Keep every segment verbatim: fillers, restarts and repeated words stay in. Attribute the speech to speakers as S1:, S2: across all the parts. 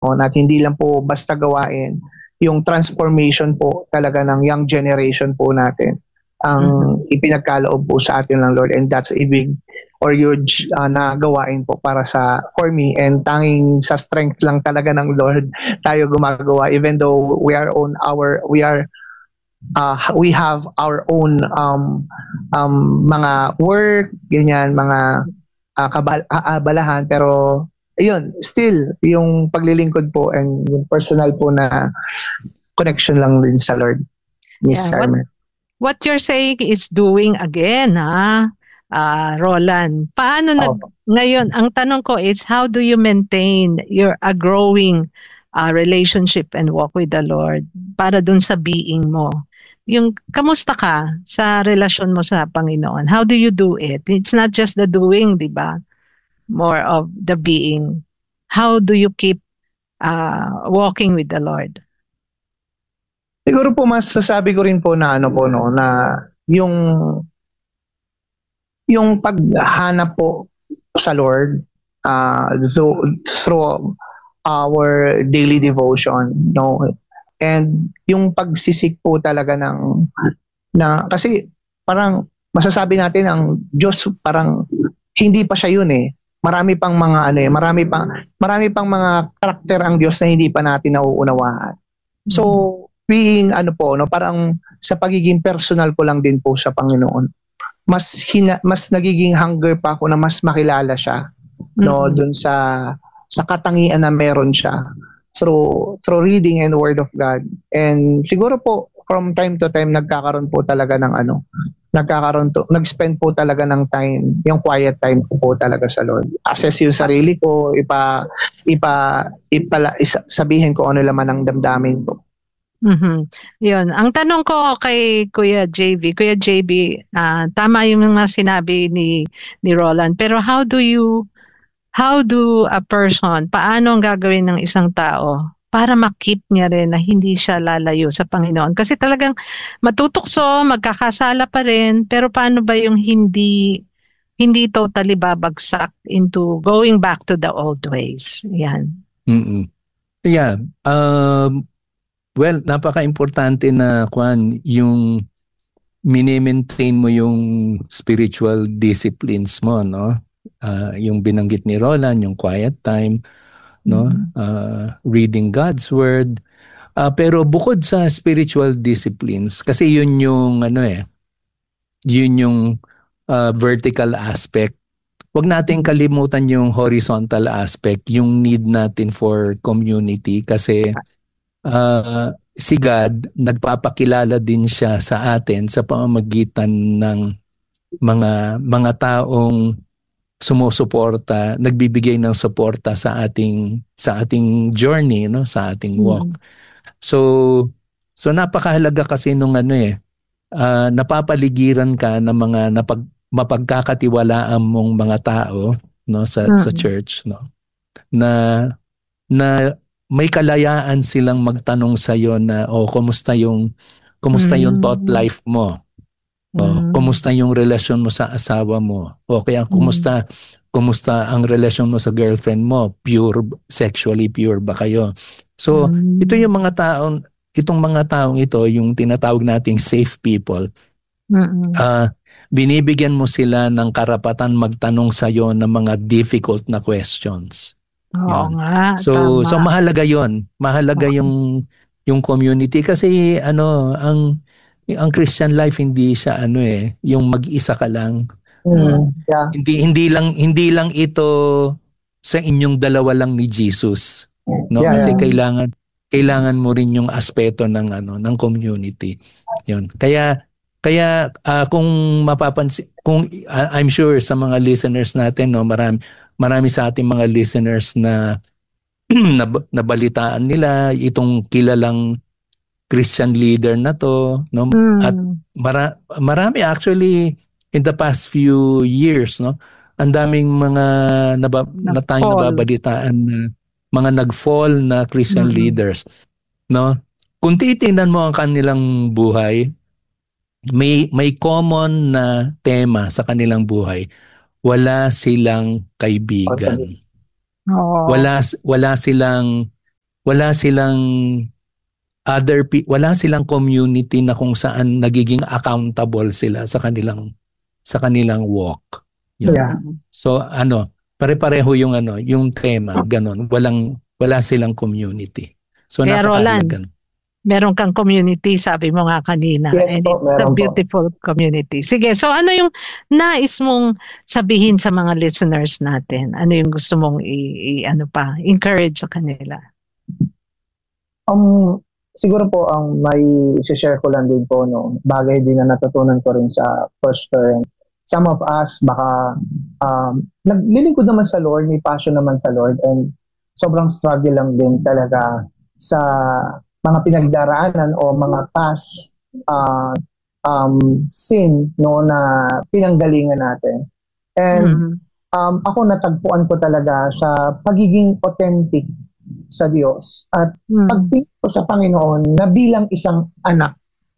S1: at hindi lang po basta gawain, yung transformation po talaga ng young generation po natin ang mm-hmm. ipinagkaloob po sa atin ng Lord, and that's a big or huge uh, na gawain po para sa for me, and tanging sa strength lang talaga ng Lord tayo gumagawa, even though we are on our we are uh, we have our own um, um, mga work, ganyan, mga uh, kabal- kaabalahan, pero ayun, still yung paglilingkod po and yung personal po na connection lang din sa Lord, Miss
S2: Yeah,
S1: Carmen.
S2: What, what you're saying is doing again, ha? Uh, Roland, paano nag
S1: Oh.
S2: ngayon, ang tanong ko is, how do you maintain your a growing uh, relationship and walk with the Lord para dun sa being mo? Yung kamusta ka sa relasyon mo sa Panginoon? How do you do it? It's not just the doing, di ba? More of the being. How do you keep uh, walking with the Lord?
S1: Siguro po masasabi ko rin po na ano po no, na yung yung paghanap po sa Lord uh, through, through our daily devotion, no, and yung pagsisik po talaga ng na kasi parang masasabi natin ang Diyos parang hindi pa siya yun eh. Marami pang mga ano eh, marami pang marami pang mga karakter ang Diyos na hindi pa natin nauunawaan. So being ano po no, parang sa pagiging personal ko lang din po sa Panginoon, mas hina, mas nagiging hunger pa ako na mas makilala siya, no, mm-hmm. dun sa sa katangian na meron siya through through reading and word of God. And siguro po from time to time nagkakaroon po talaga ng ano, nagkakaroon to, nag-spend po talaga ng time, yung quiet time ko po talaga sa Lord. Assess yung sarili ko, ipa ipa ipala isa, sabihin ko ano laman ang damdamin ko.
S2: Mm-hmm. Yun. Ang tanong ko kay Kuya J B, Kuya J B, uh, tama yung mga sinabi ni ni Roland, pero how do you how do a person, paano ang gagawin ng isang tao para makip niya rin na hindi siya lalayo sa Panginoon? Kasi talagang matutukso, magkakasala pa rin, pero paano ba yung hindi hindi totally babagsak into going back to the old ways? Yan.
S3: Mm-mm. Yeah. Um Well, napaka-importante na kwan yung mini-maintain mo yung spiritual disciplines mo, no? Uh, yung binanggit ni Roland, yung quiet time, no? Uh, reading God's word. Uh, pero bukod sa spiritual disciplines, kasi yun yung ano eh, yun yung uh, vertical aspect. Huwag natin kalimutan yung horizontal aspect, yung need natin for community, kasi Uh, si God, nagpapakilala din siya sa atin sa pamamagitan ng mga mga taong sumusuporta, nagbibigay ng suporta sa ating sa ating journey, no, sa ating walk. Mm. So so napakahalaga kasi nung ano eh, uh, napapaligiran ka ng mga napag, mapagkakatiwalaan mong mga tao, no, sa mm. sa church, no, na na may kalayaan silang magtanong sa iyo na oh, kumusta yung kumusta mm. yung thought life mo? Oh, mm. kumusta yung relasyon mo sa asawa mo? O kaya kumusta mm. kumusta ang relasyon mo sa girlfriend mo? Pure, sexually pure ba kayo? So, mm. ito yung mga taong itong mga taong ito, yung tinatawag nating safe people. Mm. Uh, binibigyan mo sila ng karapatan magtanong sa iyo ng mga difficult na questions.
S2: Oo nga,
S3: so
S2: tama.
S3: so mahalaga 'yon. Mahalaga okay. yung yung community, kasi ano, ang ang Christian life hindi siya ano eh, yung mag-isa ka lang.
S1: Mm, uh, yeah.
S3: Hindi hindi lang hindi lang ito sa inyong dalawa lang ni Jesus. No, yeah, kasi yeah. kailangan kailangan mo rin yung aspeto ng ano, ng community. 'Yon. Kaya kaya uh, kung mapapansin, kung uh, I'm sure sa mga listeners natin, no, marami marami sa ating mga listeners na nabalitaan nila itong kilalang Christian leader na to, no? Mm. At mara, marami actually in the past few years, no, ang daming mga naba, na tayong nababalitaan na mga nag-fall na Christian mm. leaders, no? Kung titingnan mo ang kanilang buhay, may may common na tema sa kanilang buhay. Wala silang kaibigan.
S2: Oh.
S3: Wala wala silang wala silang other pe- wala silang community na kung saan nagiging accountable sila sa kanilang sa kanilang walk. Yun.
S1: Yeah.
S3: So ano, pare-pareho yung ano, yung tema, ganun. Walang wala silang community. So
S2: Kaya
S3: napakahalaga.
S2: Roland, meron kang community, sabi mo nga kanina.
S1: Yes
S2: and
S1: po,
S2: it's a
S1: meron po.
S2: beautiful community. Sige, so ano yung nais mong sabihin sa mga listeners natin? Ano yung gusto mong i, i- ano pa, encourage sa kanila?
S1: Um, siguro po ang may share ko lang din po, no, bagay din na natutunan ko rin sa first term. Some of us baka um, naglilingkod naman sa Lord, may passion naman sa Lord, and sobrang struggle lang din talaga sa mga pinagdaraanan o mga past uh, um, sin, no, na pinanggalingan natin. And
S2: Mhm.
S1: um, ako natagpuan ko talaga sa pagiging authentic sa Diyos at
S2: Mhm.
S1: pagtingin ko sa Panginoon na bilang isang anak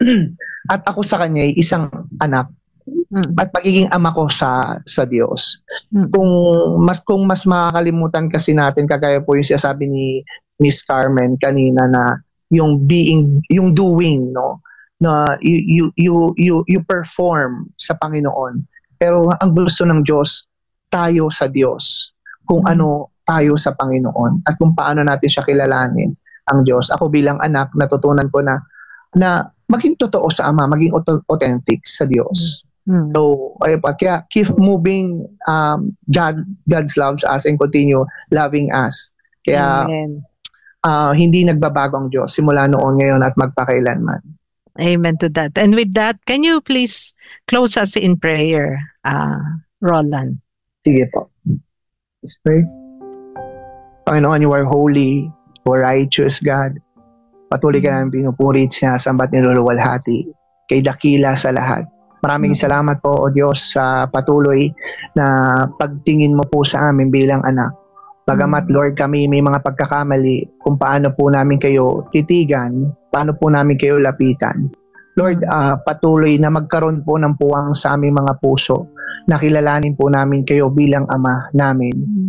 S1: at ako sa Kanya ay isang anak
S2: Mhm.
S1: at pagiging ama ko sa sa Diyos.
S2: Mhm.
S1: Kung mas kung mas makakalimutan kasi natin, kagaya po yung sinasabi ni Miss Carmen kanina, na yung being, yung doing, no, na you you you you, you perform sa Panginoon. Pero ang gusto ng Diyos, tayo sa Diyos, kung
S2: Mm.
S1: ano tayo sa Panginoon at kung paano natin siya kilalanin ang Diyos. Ako bilang anak, natutunan ko na na maging totoo sa Ama, maging auto- authentic sa Diyos.
S2: Mhm.
S1: So, ay pa, kaya keep moving. um, God God's loves us and continue loving us. Kaya
S2: Amen.
S1: ah, hindi nagbabago ang Diyos simula noon, ngayon at magpakailanman.
S2: Amen to that. And with that, can you please close us in prayer, uh, Roland?
S1: Sige po. Let's pray. Panginoon, you are holy, you are righteous, God. Patuloy ka namin pinupuri at sinasambat niluluwalhati kay dakila sa lahat. Maraming
S2: Mm.
S1: salamat po, O Diyos, sa patuloy na pagtingin mo po sa amin bilang anak. Bagamat,
S2: Mm.
S1: Lord, kami may mga pagkakamali kung paano po namin kayo titigan, paano po namin kayo lapitan. Lord,
S2: Mm.
S1: ah, patuloy na magkaroon po ng puwang sa aming mga puso, na kilalanin po namin kayo bilang Ama namin.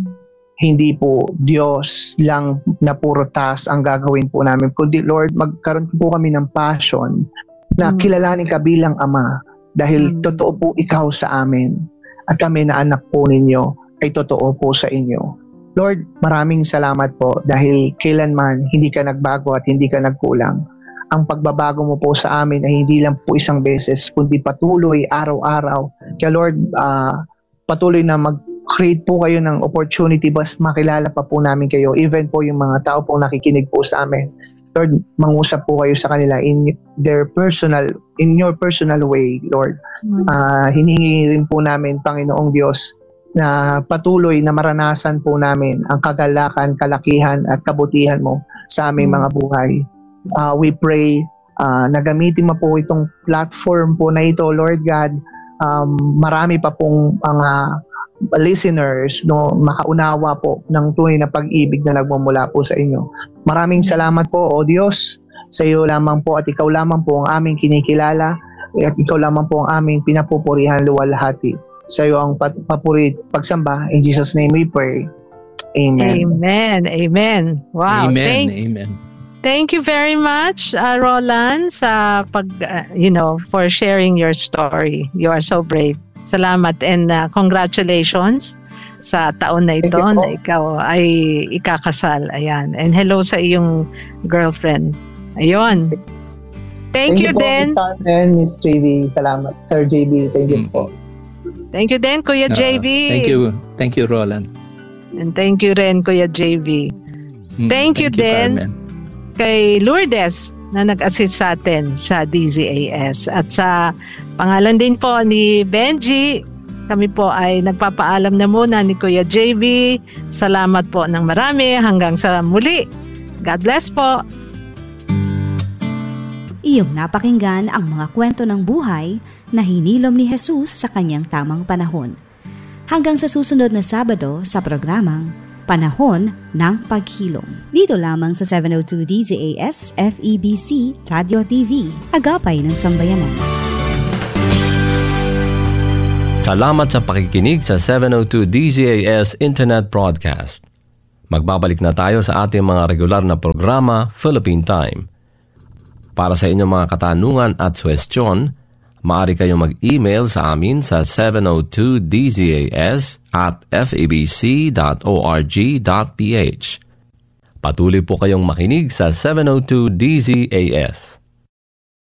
S1: Hindi po Diyos lang na puro task ang gagawin po namin, kundi Lord, magkaroon po kami ng passion na
S2: Mm.
S1: kilalanin ka bilang Ama, dahil
S2: Mm.
S1: totoo po ikaw sa amin at kami na anak po ninyo ay totoo po sa inyo. Lord, maraming salamat po dahil kailanman hindi ka nagbago at hindi ka nagkulang. Ang pagbabago mo po sa amin ay hindi lang po isang beses, kundi patuloy, araw-araw. Kaya Lord, ah, patuloy na mag-create po kayo ng opportunity, bas makilala pa po namin kayo, even po yung mga tao po nakikinig po sa amin. Lord, mangusap po kayo sa kanila in their personal, in your personal way, Lord.
S2: Mm.
S1: Ah, hinihingi rin po namin, Panginoong Diyos, na patuloy na maranasan po namin ang kagalakan, kalakihan at kabutihan mo sa aming
S2: Mm.
S1: mga buhay. Uh, we pray uh, na gamitin mo po itong platform po na ito, Lord God. Um, marami pa pong mga listeners, no, makaunawa po ng tunay na pag-ibig na nagmumula po sa inyo. Maraming salamat po, O Diyos, sa iyo lamang po at ikaw lamang po ang aming kinikilala at ikaw lamang po ang aming pinapupurihan luwalhati. Sa iyo ang pat- papuri, pagsamba. In Jesus' name we pray. Amen.
S2: Amen. Amen. Wow.
S3: Amen.
S2: Thank,
S3: Amen.
S2: thank you very much, uh, Roland, sa pag, uh, you know, for sharing your story. You are so brave. Salamat and uh, congratulations sa taon na ito
S1: Thank you po.
S2: na ikaw ay ikakasal. Ayan. And hello sa iyong girlfriend. Ayun. Thank, you,
S1: po,
S2: din.
S1: Miss Carmen, Miss J B. Salamat. Sir J B, thank you
S3: Mm.
S1: po.
S2: Thank you din, Kuya
S3: Uh,
S2: J B.
S3: Thank you. Thank you, Roland.
S2: And thank you rin, Kuya J B.
S3: Mm,
S2: Thank you din.
S3: Carmen.
S2: Kay Lourdes na nag-assist sa atin sa D Z A S. At sa pangalan din po ni Benji, kami po ay nagpapaalam na muna ni Kuya J B. Salamat po ng marami. Hanggang sa muli. God bless po.
S4: Iyong napakinggan ang mga kwento ng buhay na hinilom ni Jesus sa kanyang tamang panahon. Hanggang sa susunod na Sabado sa programang Panahon ng Paghilom. Dito lamang sa seven oh two D Z A S F E B C Radio T V, Agapay ng Sambayanan.
S5: Salamat sa pakikinig sa seven oh two D Z A S Internet Broadcast. Magbabalik na tayo sa ating mga regular na programa, Philippine Time. Para sa inyong mga katanungan at suwestyon, maaari kayong mag-email sa amin sa seven oh two D Z A S at f a b c dot org dot p h. Patuloy po kayong makinig sa seven oh two D Z A S.